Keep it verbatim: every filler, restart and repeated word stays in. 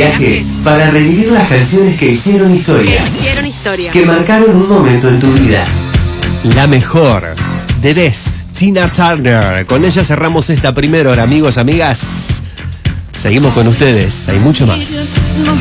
viaje para revivir las canciones que hicieron historia. Que hicieron historia. Que marcaron un momento en tu vida. La mejor, The Best, Tina Turner. Con ella cerramos esta primera hora, amigos, amigas. Seguimos con ustedes, hay mucho más.